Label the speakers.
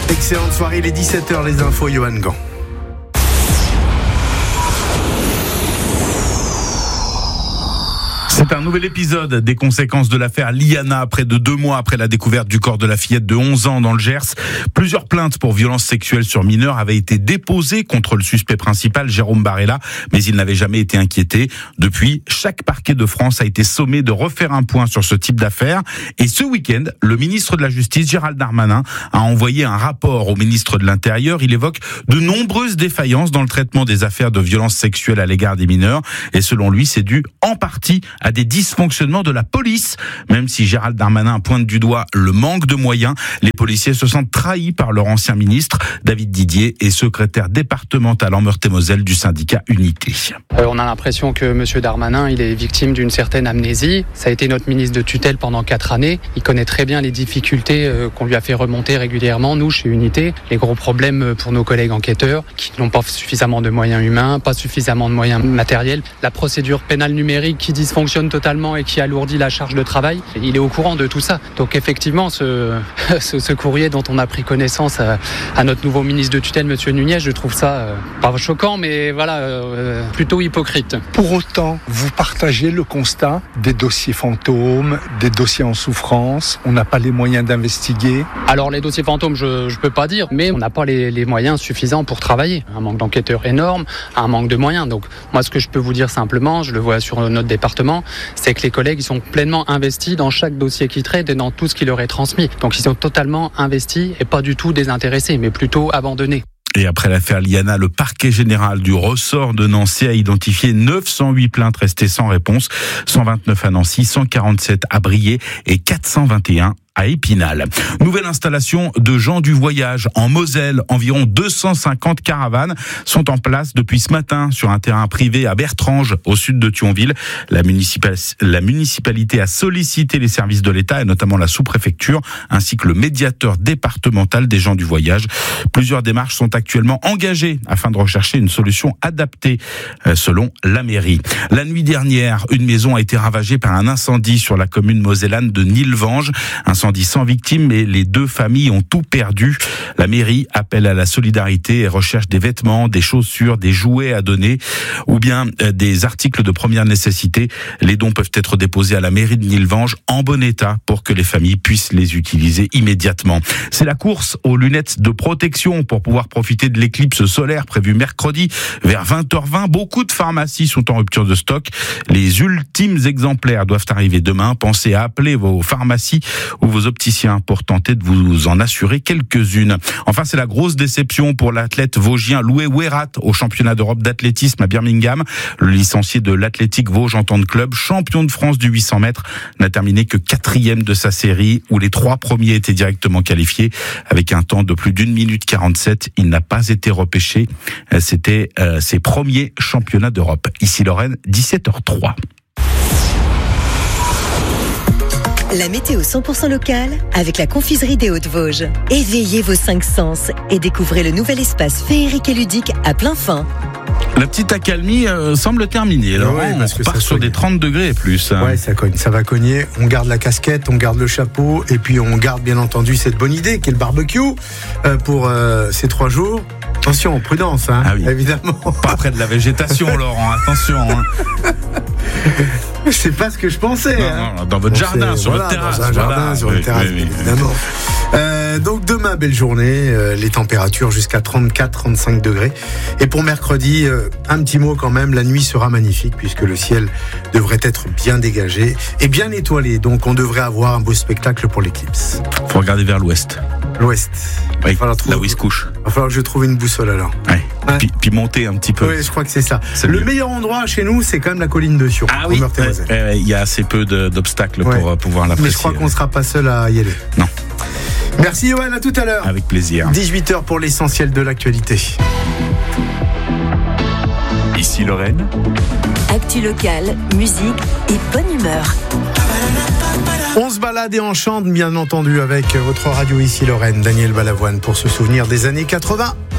Speaker 1: Excellente soirée, les 17h, les infos, Johan Gant.
Speaker 2: C'est un nouvel épisode des conséquences de l'affaire Liana. Près de 2 mois après la découverte du corps de la fillette de 11 ans dans le Gers, plusieurs plaintes pour violences sexuelles sur mineurs avaient été déposées contre le suspect principal, Jérôme Barella, mais il n'avait jamais été inquiété. Depuis, chaque parquet de France a été sommé de refaire un point sur ce type d'affaires. Et ce week-end, le ministre de la Justice, Gérald Darmanin, a envoyé un rapport au ministre de l'Intérieur. Il évoque de nombreuses défaillances dans le traitement des affaires de violences sexuelles à l'égard des mineurs. Et selon lui, c'est dû en partie à des dysfonctionnements de la police. Même si Gérald Darmanin pointe du doigt le manque de moyens, les policiers se sentent trahis par leur ancien ministre. David Didier est secrétaire départemental en Meurthe-et-Moselle du syndicat Unité.
Speaker 3: On a l'impression que M. Darmanin, il est victime d'une certaine amnésie. Ça a été notre ministre de tutelle pendant 4 années. Il connaît très bien les difficultés qu'on lui a fait remonter régulièrement, nous, chez Unité. Les gros problèmes pour nos collègues enquêteurs qui n'ont pas suffisamment de moyens humains, pas suffisamment de moyens matériels. La procédure pénale numérique qui dysfonctionne totalement et qui alourdit la charge de travail. Il est au courant de tout ça. Donc effectivement, ce courrier dont on a pris connaissance à notre nouveau ministre de tutelle, M. Nunez, je trouve ça pas choquant, mais voilà, plutôt hypocrite.
Speaker 4: Pour autant, vous partagez le constat des dossiers fantômes, des dossiers en souffrance, on n'a pas les moyens d'investiguer.
Speaker 3: Alors les dossiers fantômes, je peux pas dire, mais on n'a pas les moyens suffisants pour travailler. Un manque d'enquêteurs énorme, un manque de moyens. Donc moi, ce que je peux vous dire simplement, je le vois sur notre département, c'est que les collègues ils sont pleinement investis dans chaque dossier qu'ils traitent et dans tout ce qui leur est transmis. Donc ils sont totalement investis et pas du tout désintéressés, mais plutôt abandonnés.
Speaker 2: Et après l'affaire Liana, le parquet général du ressort de Nancy a identifié 908 plaintes restées sans réponse, 129 à Nancy, 147 à Briey et 421 à Épinal. Nouvelle installation de gens du voyage en Moselle. Environ 250 caravanes sont en place depuis ce matin sur un terrain privé à Bertrange, au sud de Thionville. La municipalité a sollicité les services de l'État et notamment la sous-préfecture ainsi que le médiateur départemental des gens du voyage. Plusieurs démarches sont actuellement engagées afin de rechercher une solution adaptée selon la mairie. La nuit dernière, une maison a été ravagée par un incendie sur la commune mosellane de Nilvange. Incendie sans victimes, mais les 2 familles ont tout perdu. La mairie appelle à la solidarité et recherche des vêtements, des chaussures, des jouets à donner ou bien des articles de première nécessité. Les dons peuvent être déposés à la mairie de Nilvange en bon état pour que les familles puissent les utiliser immédiatement. C'est la course aux lunettes de protection pour pouvoir profiter de l'éclipse solaire prévue mercredi vers 20h20. Beaucoup de pharmacies sont en rupture de stock. Les ultimes exemplaires doivent arriver demain. Pensez à appeler vos pharmacies ou vos opticiens pour tenter de vous en assurer quelques-unes. Enfin, c'est la grosse déception pour l'athlète vosgien Loué Ouérat au championnat d'Europe d'athlétisme à Birmingham. Le licencié de l'Athletic Vosges Entente Club, champion de France du 800 mètres, n'a terminé que 4e de sa série où les 3 premiers étaient directement qualifiés. Avec un temps de plus d'1 minute 47, il n'a pas été repêché. C'était ses premiers championnats d'Europe. Ici Lorraine, 17h03.
Speaker 5: La météo 100% locale avec la confiserie des Hauts-de-Vosges. Éveillez vos 5 sens et découvrez le nouvel espace féerique et ludique à plein fin.
Speaker 2: La petite accalmie semble terminée. Alors,
Speaker 1: ouais,
Speaker 2: on repart sur des 30 degrés et plus.
Speaker 1: Ouais, ça cogne, ça va cogner. On garde la casquette, on garde le chapeau et puis on garde bien entendu cette bonne idée qui est le barbecue pour ces 3 jours. Attention, prudence, hein, oui. Évidemment.
Speaker 2: Pas près de la végétation, Laurent, attention. Hein.
Speaker 1: C'est pas ce que je pensais.
Speaker 2: Non, dans votre jardin, sur votre terrasse.
Speaker 1: Dans un jardin, sur une terrasse, évidemment. Donc demain, belle journée, les températures jusqu'à 34-35 degrés. Et pour mercredi, un petit mot quand même, la nuit sera magnifique puisque le ciel devrait être bien dégagé et bien étoilé. Donc on devrait avoir un beau spectacle pour l'éclipse.
Speaker 2: Faut regarder vers l'ouest.
Speaker 1: L'ouest.
Speaker 2: Oui, là où il se couche.
Speaker 1: Il va falloir que je trouve une boussole alors.
Speaker 2: Ouais. Hein? Puis monter un petit peu.
Speaker 1: Oui, je crois que c'est ça.
Speaker 2: C'est
Speaker 1: le
Speaker 2: mieux.
Speaker 1: Meilleur endroit chez nous, c'est quand même la colline de Sion.
Speaker 2: Ah oui, il y a assez peu d'obstacles pour pouvoir l'apprécier.
Speaker 1: Mais je crois qu'on ne sera pas seul à y aller.
Speaker 2: Non.
Speaker 1: Merci Johan, à tout à l'heure.
Speaker 2: Avec plaisir.
Speaker 1: 18h pour l'essentiel de l'actualité.
Speaker 6: Ici Lorraine.
Speaker 5: Actu locale, musique et bonne humeur.
Speaker 1: On se balade et on chante, bien entendu, avec votre radio Ici Lorraine, Daniel Balavoine, pour se souvenir des années 80.